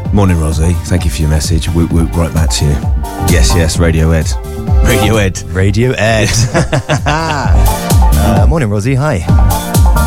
Morning, Rosie. Thank you for your message. Whoop whoop, right back to you. Yes, Radiohead. Radiohead. Morning, Rosie. Hi.